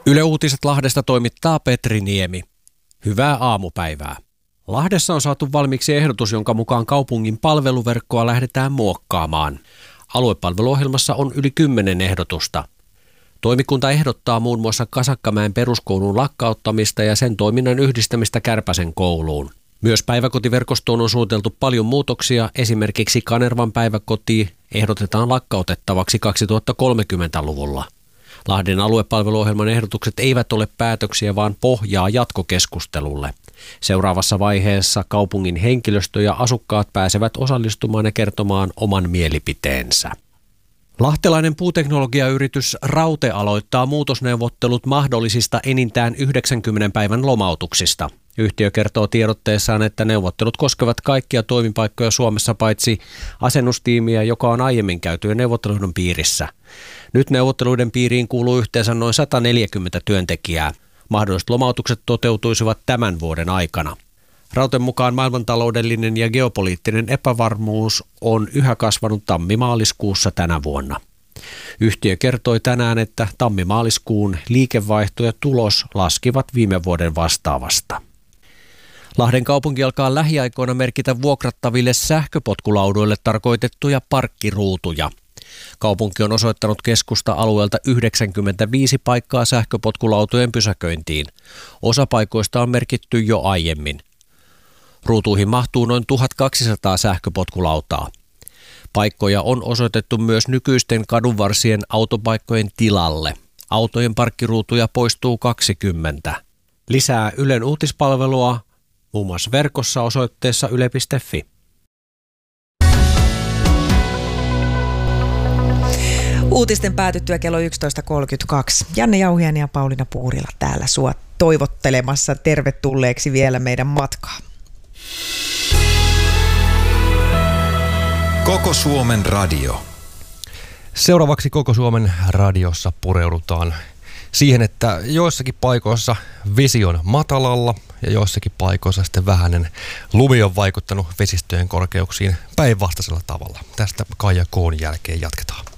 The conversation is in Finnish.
Yle Uutiset Lahdesta toimittaa Petri Niemi. Hyvää aamupäivää. Lahdessa on saatu valmiiksi ehdotus, jonka mukaan kaupungin palveluverkkoa lähdetään muokkaamaan. Aluepalveluohjelmassa on yli 10 ehdotusta. Toimikunta ehdottaa muun muassa Kasakkamäen peruskoulun lakkauttamista ja sen toiminnan yhdistämistä Kärpäsen kouluun. Myös päiväkotiverkostoon on suunniteltu paljon muutoksia, esimerkiksi Kanervan päiväkoti ehdotetaan lakkautettavaksi 2030-luvulla. Lahden aluepalveluohjelman ehdotukset eivät ole päätöksiä, vaan pohjaa jatkokeskustelulle. Seuraavassa vaiheessa kaupungin henkilöstö ja asukkaat pääsevät osallistumaan ja kertomaan oman mielipiteensä. Lahtelainen puuteknologiayritys Raute aloittaa muutosneuvottelut mahdollisista enintään 90 päivän lomautuksista. Yhtiö kertoo tiedotteessaan, että neuvottelut koskevat kaikkia toimipaikkoja Suomessa paitsi asennustiimiä, joka on aiemmin käytyjen neuvotteluiden piirissä. Nyt neuvotteluiden piiriin kuuluu yhteensä noin 140 työntekijää. Mahdolliset lomautukset toteutuisivat tämän vuoden aikana. Rauten mukaan maailmantaloudellinen ja geopoliittinen epävarmuus on yhä kasvanut tammi-maaliskuussa tänä vuonna. Yhtiö kertoi tänään, että tammi-maaliskuun liikevaihto ja tulos laskivat viime vuoden vastaavasta. Lahden kaupunki alkaa lähiaikoina merkitä vuokrattaville sähköpotkulaudoille tarkoitettuja parkkiruutuja. Kaupunki on osoittanut keskusta-alueelta 95 paikkaa sähköpotkulautojen pysäköintiin. Osa paikoista on merkitty jo aiemmin. Ruutuihin mahtuu noin 1200 sähköpotkulautaa. Paikkoja on osoitettu myös nykyisten kadunvarsien autopaikkojen tilalle. Autojen parkkiruutuja poistuu 20. Lisää Ylen uutispalvelua muun muassa verkossa osoitteessa yle.fi. Uutisten päätyttyä kello 11.32. Janne Jauhiainen ja Pauliina Puurila täällä sua toivottelemassa tervetulleeksi vielä meidän matkaan. Koko Suomen radio. Seuraavaksi Koko Suomen radiossa pureudutaan siihen, että joissakin paikoissa vesi on matalalla ja joissakin paikoissa sitten vähäinen lumi on vaikuttanut vesistöjen korkeuksiin päinvastaisella tavalla. Tästä Kaija Koon jälkeen jatketaan.